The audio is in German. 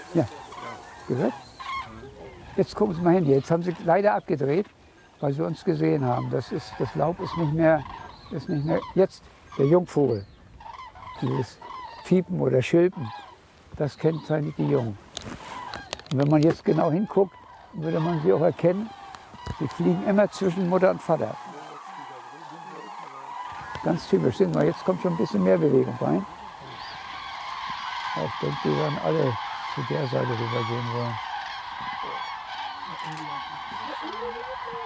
Ja, gehört? Jetzt gucken Sie mal hin. Jetzt haben Sie leider abgedreht, weil Sie uns gesehen haben. Das Laub ist nicht mehr jetzt der Jungvogel. Dieses Fiepen oder Schilpen, das kennzeichnet die Jungen. Und wenn man jetzt genau hinguckt, würde man sie auch erkennen. Sie fliegen immer zwischen Mutter und Vater. Ganz typisch. Sehen wir, jetzt kommt schon ein bisschen mehr Bewegung rein. Ich denke, die werden alle zu der Seite rübergehen wollen.